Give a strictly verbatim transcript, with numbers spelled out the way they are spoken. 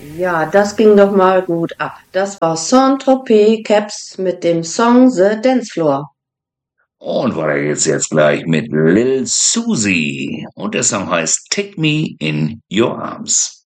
Ja, das ging doch mal gut ab. Das war Saint-Tropez Caps mit dem Song The Dance Floor. Und weiter geht's jetzt gleich mit Lil Susie. Und der Song heißt Take Me in Your Arms.